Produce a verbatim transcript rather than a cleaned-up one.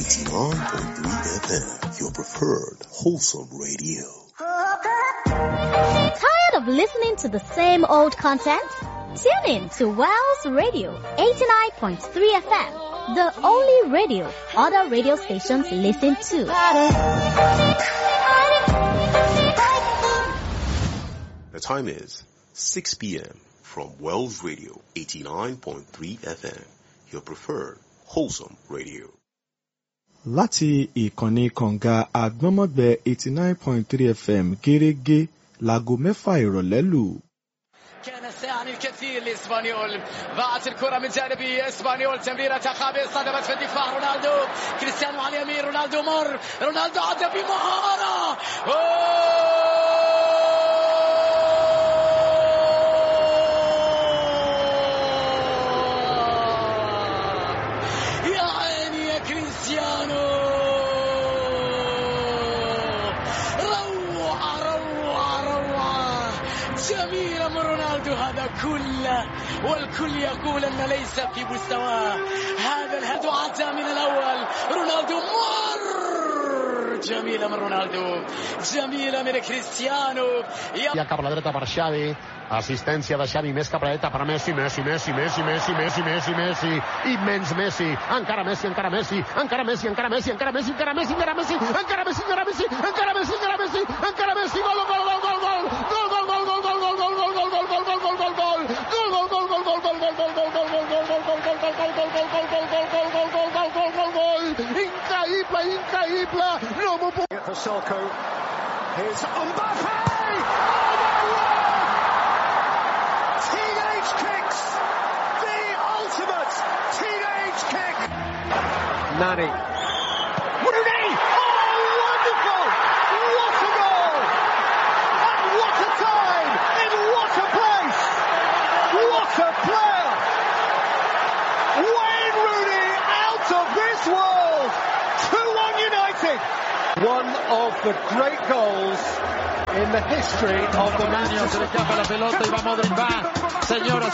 eighty-nine point three F M, your preferred wholesome radio. Tired of listening to the same old content? Tune in to Wells Radio eighty-nine point three F M, the only radio other radio stations listen to. The time is six p.m. from Wells Radio eighty-nine point three F M, your preferred wholesome radio. Láti ìkànnì kànga àgbọ́nmọ́gbẹ́ eighty-nine point three F M gẹ́rẹ́gẹ́ láago mẹ́fà ìrọ̀lẹ́ lù. كان الثاني الكثير لإسبانيول. ضاعت الكرة من جانب إسبانيول، تمريرة خابئة صدمت في الدفاع. رونالدو كريستيانو على اليمين، رونالدو مر، رونالدو عدى بمهارة. يا عيني يا كريستيانو، جميل من رونالدو هذا كله، والكل يقول أن ليس في مستواه. هذا الهدف عدى من الأول. رونالدو مر، جميلة من رونالدو، جميلة من كريستيانو. Ja cap a la dreta per Xavi, assistència de Xavi més cap a la dreta per Messi, Messi, Messi, Messi, Messi, Messi, Messi, Messi, immens Messi, encara Messi, encara Messi, encara Messi, encara Messi, encara Messi, encara Messi, encara Messi, encara Messi, encara Messi, encara Messi, encara Messi, encara Messi, gol, gol, gol, gol, gol, gol, gol, gol, gol, gol, gol, gol, gol, gol, gol, gol, gol, gol, gol, increïble, increïble, no m'ho puc... For Selko, here's Mbappé! Teenage kicks! The ultimate teenage kick! Nani. Rooney! Oh, wonderful! What a goal! And what a time! In what a place! What a player! Wayne Rooney out of this world! two one United! One of the great goals in the history of the Manchester. Se le escapa la pelota y va Modric, va, señoras.